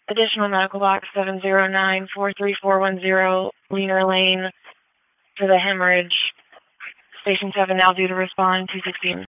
Additional medical box 709-43410, Leaner Lane, for the hemorrhage. Station 7 now due to respond, 216.